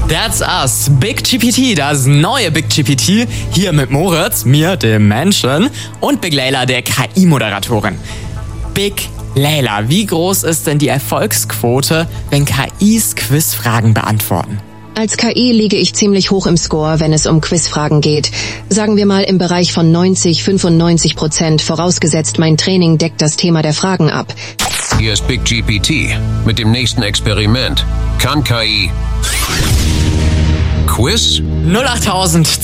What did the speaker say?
That's Us, Big GPT, das neue Big GPT, hier mit Moritz, mir, dem Menschen, und Big Layla, der KI-Moderatorin. Big Layla, wie groß ist denn die Erfolgsquote, wenn KIs Quizfragen beantworten? Als KI liege ich ziemlich hoch im Score, wenn es um Quizfragen geht. Sagen wir mal im Bereich von 90-95%, vorausgesetzt mein Training deckt das Thema der Fragen ab. Hier ist Big GPT mit dem nächsten Experiment. Kann KI Quiz? 08000